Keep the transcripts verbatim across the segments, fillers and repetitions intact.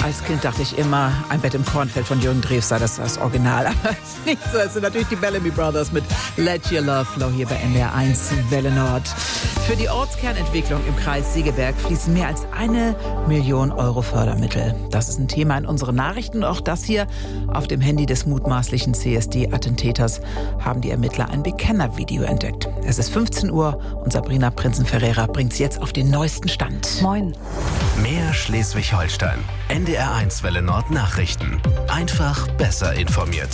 Als Kind dachte ich immer, ein Bett im Kornfeld von Jürgen Drews sei das, das Original. Aber es ist nicht so. Es sind natürlich die Bellamy Brothers mit Let Your Love Flow hier bei N D R eins Welle Nord. Für die Ortskernentwicklung im Kreis Segeberg fließen mehr als eine Million Euro Fördermittel. Das ist ein Thema in unseren Nachrichten. Und auch das hier auf dem Handy des mutmaßlichen C S D-Attentäters haben die Ermittler ein Bekennervideo entdeckt. Es ist fünfzehn Uhr und Sabrina Prinzen-Ferreira bringt es jetzt auf den neuesten Stand. Moin. Mehr Schleswig-Holstein. N D R eins Welle Nord Nachrichten. Einfach besser informiert.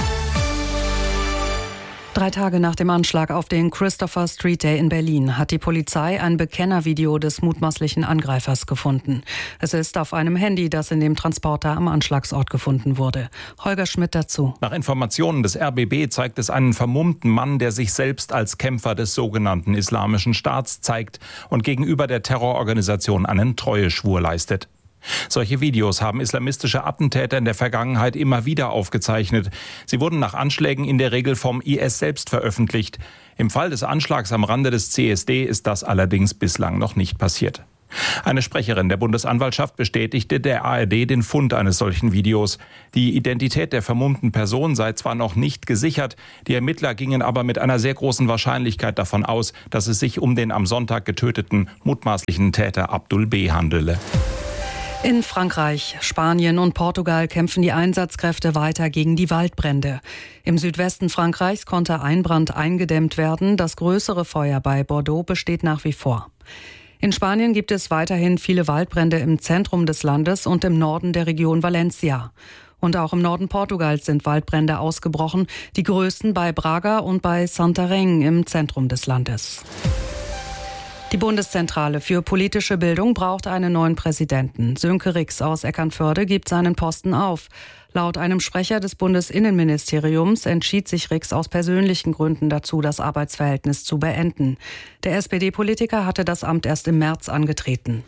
Drei Tage nach dem Anschlag auf den Christopher Street Day in Berlin hat die Polizei ein Bekennervideo des mutmaßlichen Angreifers gefunden. Es ist auf einem Handy, das in dem Transporter am Anschlagsort gefunden wurde. Holger Schmidt dazu. Nach Informationen des R B B zeigt es einen vermummten Mann, der sich selbst als Kämpfer des sogenannten Islamischen Staats zeigt und gegenüber der Terrororganisation einen Treueschwur leistet. Solche Videos haben islamistische Attentäter in der Vergangenheit immer wieder aufgezeichnet. Sie wurden nach Anschlägen in der Regel vom I S selbst veröffentlicht. Im Fall des Anschlags am Rande des C S D ist das allerdings bislang noch nicht passiert. Eine Sprecherin der Bundesanwaltschaft bestätigte der A R D den Fund eines solchen Videos. Die Identität der vermummten Person sei zwar noch nicht gesichert, die Ermittler gingen aber mit einer sehr großen Wahrscheinlichkeit davon aus, dass es sich um den am Sonntag getöteten mutmaßlichen Täter Abdul B. handele. In Frankreich, Spanien und Portugal kämpfen die Einsatzkräfte weiter gegen die Waldbrände. Im Südwesten Frankreichs konnte ein Brand eingedämmt werden. Das größere Feuer bei Bordeaux besteht nach wie vor. In Spanien gibt es weiterhin viele Waldbrände im Zentrum des Landes und im Norden der Region Valencia. Und auch im Norden Portugals sind Waldbrände ausgebrochen, die größten bei Braga und bei Santarém im Zentrum des Landes. Die Bundeszentrale für politische Bildung braucht einen neuen Präsidenten. Sönke Rix aus Eckernförde gibt seinen Posten auf. Laut einem Sprecher des Bundesinnenministeriums entschied sich Rix aus persönlichen Gründen dazu, das Arbeitsverhältnis zu beenden. Der S P D-Politiker hatte das Amt erst im März angetreten.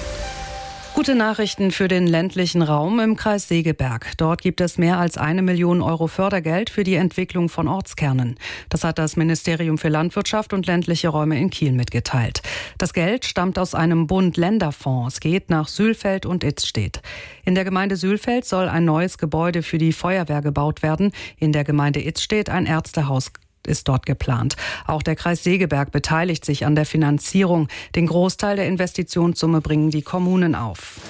Gute Nachrichten für den ländlichen Raum im Kreis Segeberg. Dort gibt es mehr als eine Million Euro Fördergeld für die Entwicklung von Ortskernen. Das hat das Ministerium für Landwirtschaft und ländliche Räume in Kiel mitgeteilt. Das Geld stammt aus einem Bund-Länder-Fonds. Es geht nach Sülfeld und Itzstedt. In der Gemeinde Sülfeld soll ein neues Gebäude für die Feuerwehr gebaut werden. In der Gemeinde Itzstedt ein Ärztehaus ist dort geplant. Auch der Kreis Segeberg beteiligt sich an der Finanzierung. Den Großteil der Investitionssumme bringen die Kommunen auf.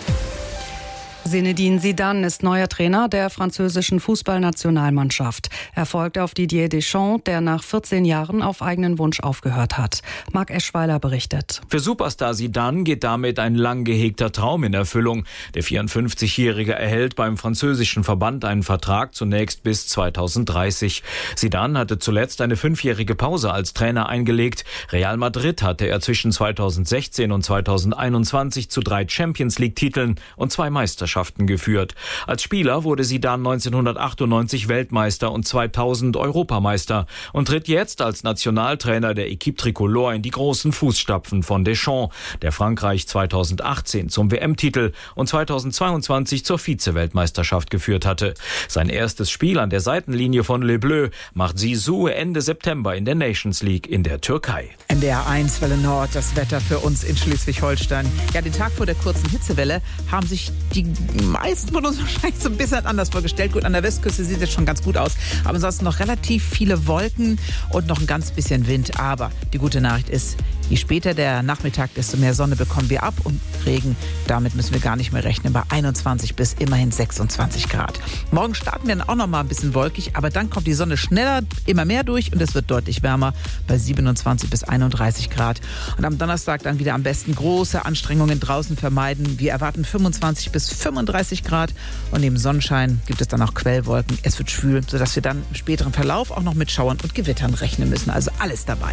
Zinedine Zidane ist neuer Trainer der französischen Fußballnationalmannschaft. Er folgt auf Didier Deschamps, der nach vierzehn Jahren auf eigenen Wunsch aufgehört hat. Marc Eschweiler berichtet. Für Superstar Zidane geht damit ein lang gehegter Traum in Erfüllung. Der vierundfünfzigjährige erhält beim französischen Verband einen Vertrag zunächst bis zweitausenddreißig. Zidane hatte zuletzt eine fünfjährige Pause als Trainer eingelegt. Real Madrid hatte er zwischen zweitausendsechzehn und zweitausendeinundzwanzig zu drei Champions-League-Titeln und zwei Meisterschaften geführt. Als Spieler wurde Zidane neunzehnhundertachtundneunzig Weltmeister und zweitausend Europameister und tritt jetzt als Nationaltrainer der Équipe Tricolore in die großen Fußstapfen von Deschamps, der Frankreich zweitausendachtzehn zum W M-Titel und zweitausendzweiundzwanzig zur Vize-Weltmeisterschaft geführt hatte. Sein erstes Spiel an der Seitenlinie von Les Bleus macht Zizou Ende September in der Nations League in der Türkei. N D R eins Welle Nord, das Wetter für uns in Schleswig-Holstein. Ja, den Tag vor der kurzen Hitzewelle haben sich die meisten von uns wahrscheinlich so ein bisschen anders vorgestellt. Gut, an der Westküste sieht es schon ganz gut aus. Aber ansonsten noch relativ viele Wolken und noch ein ganz bisschen Wind. Aber die gute Nachricht ist, je später der Nachmittag, desto mehr Sonne bekommen wir ab. Und Regen, damit müssen wir gar nicht mehr rechnen. Bei einundzwanzig bis immerhin sechsundzwanzig Grad. Morgen starten wir dann auch noch mal ein bisschen wolkig. Aber dann kommt die Sonne schneller, immer mehr durch. Und es wird deutlich wärmer bei siebenundzwanzig bis einunddreißig Grad. Und am Donnerstag dann wieder am besten große Anstrengungen draußen vermeiden. Wir erwarten fünfundzwanzig bis fünfunddreißig Grad und neben Sonnenschein gibt es dann auch Quellwolken. Es wird schwül, sodass wir dann im späteren Verlauf auch noch mit Schauern und Gewittern rechnen müssen. Also alles dabei.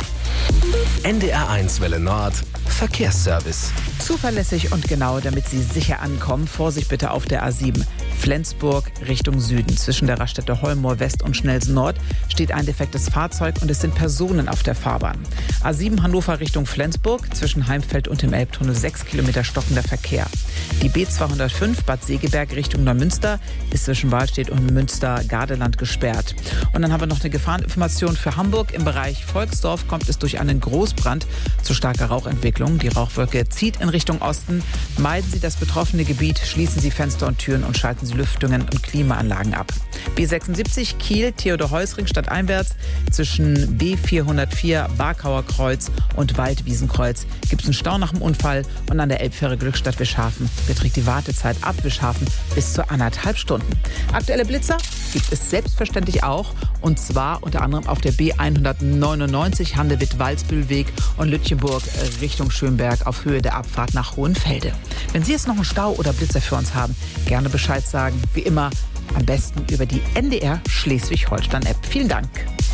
N D R eins Welle Nord Verkehrsservice. Zuverlässig und genau, damit Sie sicher ankommen. Vorsicht bitte auf der A sieben Flensburg Richtung Süden. Zwischen der Raststätte Holmoor West und Schnelsen Nord steht ein defektes Fahrzeug und es sind Personen auf der Fahrbahn. A sieben Hannover Richtung Flensburg, zwischen Heimfeld und dem Elbtunnel sechs Kilometer stockender Verkehr. Die B zweihundertfünf Bad Segeberg Richtung Neumünster ist zwischen Wahlstedt und Münster-Gardeland gesperrt. Und dann haben wir noch eine Gefahreninformation für Hamburg. Im Bereich Volksdorf kommt es durch einen Großbrand zu starker Rauchentwicklung. Die Rauchwolke zieht in Richtung Osten. Meiden Sie das betroffene Gebiet, schließen Sie Fenster und Türen und schalten Sie Lüftungen und Klimaanlagen ab. B sechsundsiebzig Kiel, Theodor-Heuss-Ring stadteinwärts. Zwischen B vierhundertvier Barkauer Kreuz und Waldwiesenkreuz gibt es einen Stau nach dem Unfall. Und an der Elbfähre Glückstadt Wischhafen beträgt die Wartezeit ab Wischhafen bis zu anderthalb Stunden. Aktuelle Blitzer gibt es selbstverständlich auch. Und zwar unter anderem auf der B hundertneunundneunzig Handewitt-Walsbühlweg und Lütjenburg Richtung Schönberg auf Höhe der Abfahrt nach Hohenfelde. Wenn Sie jetzt noch einen Stau oder Blitzer für uns haben, gerne Bescheid sagen. Wie immer am besten über die N D R Schleswig-Holstein-App. Vielen Dank.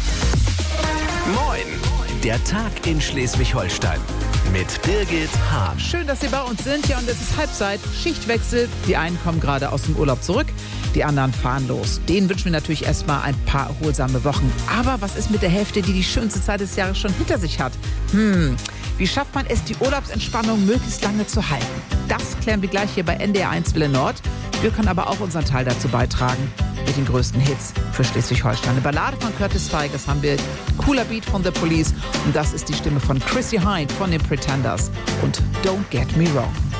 Moin, der Tag in Schleswig-Holstein mit Birgit Hahn. Schön, dass Sie bei uns sind. Ja, und es ist Halbzeit, Schichtwechsel. Die einen kommen gerade aus dem Urlaub zurück, die anderen fahren los. Denen wünschen wir natürlich erstmal ein paar erholsame Wochen. Aber was ist mit der Hälfte, die die schönste Zeit des Jahres schon hinter sich hat? Hm, wie schafft man es, die Urlaubsentspannung möglichst lange zu halten? Das klären wir gleich hier bei N D R eins Welle Nord. Wir können aber auch unseren Teil dazu beitragen mit den größten Hits für Schleswig-Holstein. Eine Ballade von Curtis Tigers haben wir, cooler Beat von The Police und das ist die Stimme von Chrissy Hynde von den Pretenders und Don't Get Me Wrong.